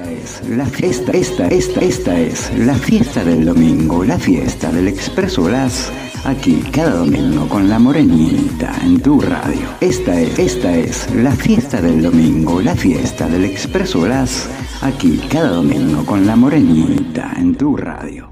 Esta es la fiesta del domingo, la fiesta del Expreso Blas, aquí cada domingo con la Morenita en tu radio. Esta es la fiesta del domingo, la fiesta del Expreso Blas, aquí cada domingo con la Morenita en tu radio.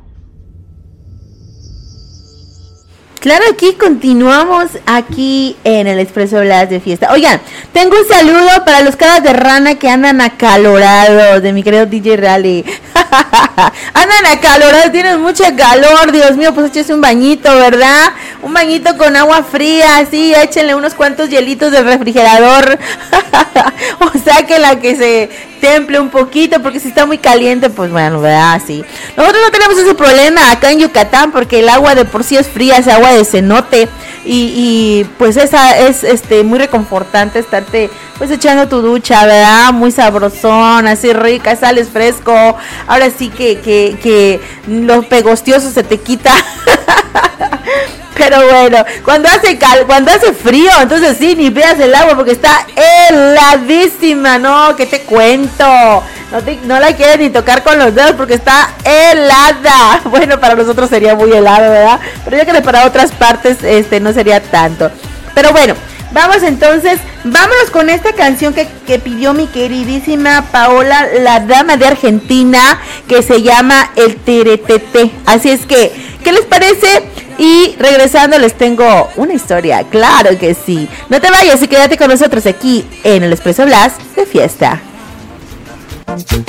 Claro, aquí continuamos aquí en el Expreso Blas de fiesta. Oigan, tengo un saludo para los caras de rana que andan acalorados, de mi querido DJ Rally. Andan acalorados, tienen mucho calor, Dios mío, pues échese un bañito, ¿verdad? Un bañito con agua fría, así, échenle unos cuantos hielitos del refrigerador. O sea, que la que se temple un poquito, porque si está muy caliente, pues bueno, ¿verdad? Sí. Nosotros no tenemos ese problema acá en Yucatán, porque el agua de por sí es fría, es agua de cenote, y pues esa es muy reconfortante estarte pues echando tu ducha, ¿verdad? Muy sabrosón, así rica, sales fresco. Ahora sí que lo pegostioso se te quita. Pero bueno, cuando hace frío, entonces sí, ni veas el agua porque está heladísima, ¿no? ¿Qué te cuento? No la quieres ni tocar con los dedos porque está helada. Bueno, para nosotros sería muy helado, ¿verdad? Pero yo creo que para otras partes no sería tanto. Pero bueno, vámonos con esta canción que pidió mi queridísima Paola, la dama de Argentina, que se llama El Teretete. Así es que, ¿qué les parece? Y regresando les tengo una historia, claro que sí. No te vayas y quédate con nosotros aquí en el Expreso Blas de fiesta.